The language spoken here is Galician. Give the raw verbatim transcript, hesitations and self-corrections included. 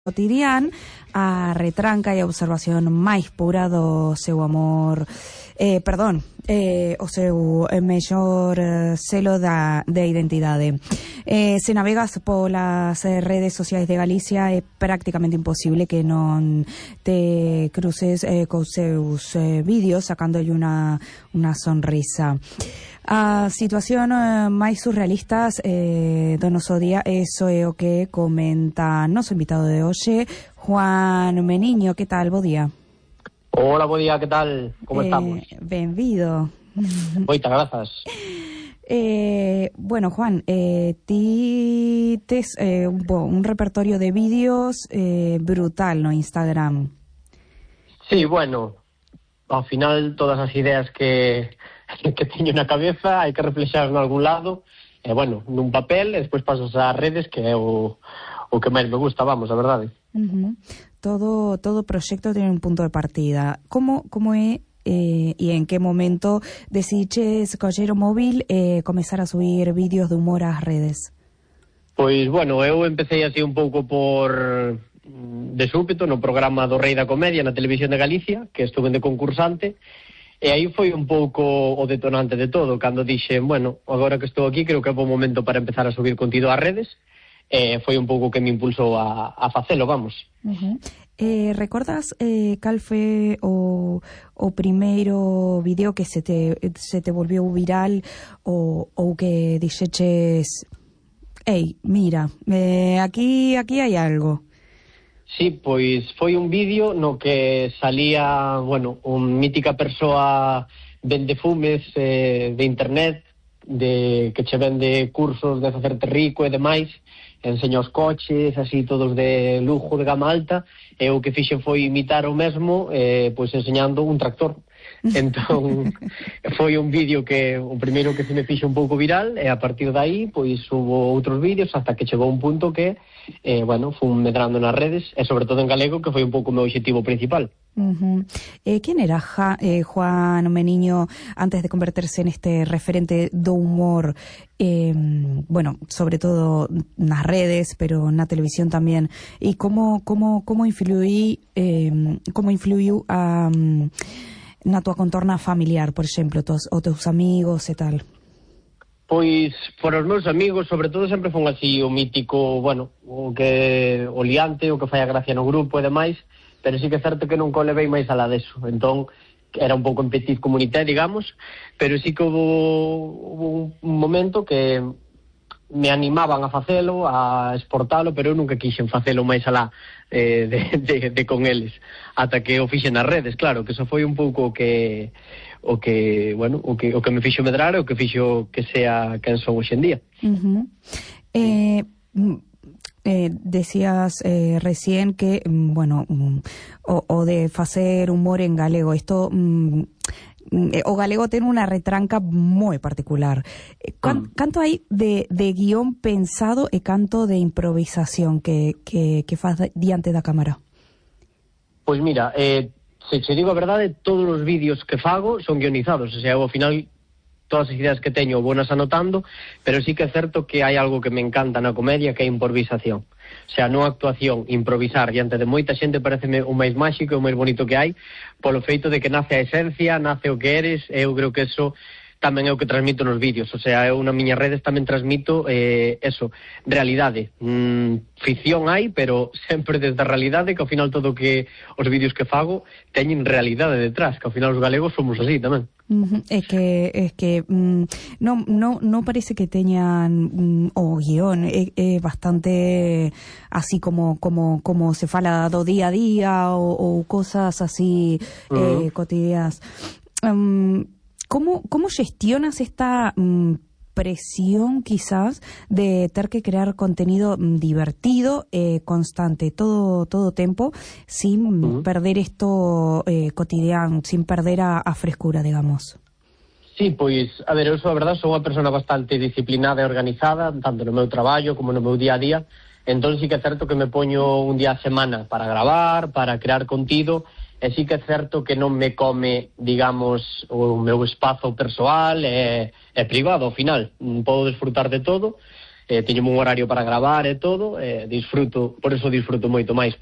cotidian a retranca e a observación máis pura do seu amor, eh, perdón, eh, o seu mellor eh, selo da, de identidade. Eh, se navegas polas eh, redes sociais de Galicia é prácticamente imposible que non te cruces eh, cos seus eh, vídeos sacándolle unha, unha sonrisa. A situación eh, máis surrealistas eh, do noso día, eso é o que comenta noso invitado de hoxe, Juan Meniño. Que tal? Bo día. Hola, bo día, que tal? Como eh, estamos? Benvido. Moitas grazas. Eh, bueno, Juan, eh, ti tes eh, un, un repertorio de vídeos eh, brutal no Instagram. Sí, bueno, ao final todas as ideas que que teño na cabeza hai que reflexar en algún lado, e bueno, nun papel, e despois pasas ás redes, que é o, o que máis me gusta, vamos, a verdade. Uh-huh. Todo todo proxecto ten un punto de partida. Como como é eh, e en que momento decidiches coller o móvil e eh, comezar a subir vídeos de humor ás redes? Pois, bueno, eu empecé así un pouco por de súpeto no programa do Rei da Comedia na Televisión de Galicia, que estuve de concursante. E aí foi un pouco o detonante de todo, cando dixen, bueno, agora que estou aquí, creo que é bo momento para empezar a subir contido ás redes, e foi un pouco que me impulsou a, a facelo, vamos. Uh-huh. Eh, recordas eh, cal foi o, o primeiro vídeo que se te, se te volvió viral, ou, ou que dixeches, ei, mira, eh, aquí, aquí hai algo? Sí, pois foi un vídeo no que salía, bueno, un mítica persoa vende fumes eh, de internet, de que che vende cursos de facerte rico e demais, enseña os coches, así todos de lujo, de gama alta, e o que fixen foi imitar o mesmo, eh, pois enseñando un tractor. Entón, foi un vídeo que o primeiro que se me fixo un pouco viral, e a partir de aí, pois hubo outros vídeos hasta que chegou un punto que, eh, bueno, fun medrando nas redes, e sobre todo en galego, que foi un pouco o meu objetivo principal. Uh-huh. Eh, quen era ja, eh, Juan Meniño antes de converterse neste referente do humor, eh, bueno, sobre todo nas redes, pero na televisión tamén, e como como como influí eh, como influiu a um, na tua contorna familiar, por exemplo, tos, os teus amigos e tal? Pois, por os meus amigos, sobre todo, sempre fun así o mítico, bueno, o que o liante, o que fai a gracia no grupo e demais, pero sí que é certo que non o levei máis alá deso. Entón, era un pouco en petit comité, digamos, pero sí que hubo, hubo un momento que me animaban a facelo, a exportalo, pero eu nunca quixen facelo máis alá eh, de, de, de con eles, ata que o fixen nas redes, claro, que eso foi un pouco o que o que, bueno, o que o que me fixo medrar e o que fixo que sea quen son hoxe en día. Uh-huh. Eh, eh, decías eh, recién que, bueno, o, o de facer humor en galego, isto mm, o galego ten unha retranca moi particular. Can, canto hai de, de guión pensado e canto de improvisación que, que, que faz diante da cámara? Pois mira, eh, se che digo a verdade, todos os vídeos que fago son guionizados, o sea, ao final todas as ideas que teño vou nas anotando, pero sí que é certo que hai algo que me encanta na comedia, que é a improvisación. O sea, non actuación, improvisar diante de moita xente pareceme o máis máxico e o máis bonito que hai, polo feito de que nace a esencia, nace o que eres, e eu creo que eso tamén é o que transmito nos vídeos. O sea, eu na miñas redes tamén transmito eh, eso, realidade. Mm, ficción hai, pero sempre desde a realidade, que ao final todo que os vídeos que fago teñen realidade detrás, que ao final os galegos somos así tamén. Uh-huh. É que é que mm, non no, no parece que teñan mm, o guión é, é bastante así como como como se fala do día a día ou, ou cosas así uh-huh. eh, cotidianas. Um, como como gestionas esta mm, presión quizás de ter que crear contenido divertido e eh, constante todo todo tempo sin uh-huh. perder esto eh, cotidiano, sin perder a, a frescura, digamos? Sí, pois, a ver, eu sou a verdade, sou unha persona bastante disciplinada e organizada, tanto no meu traballo como no meu día a día. Entón sí que é certo que me poño un día a semana para gravar, para crear contido, e sí que é certo que non me come, digamos, o meu espazo persoal e, e privado, ao final. Podo desfrutar de todo, eh, teño un horario para gravar e todo, e disfruto, por eso disfruto moito máis,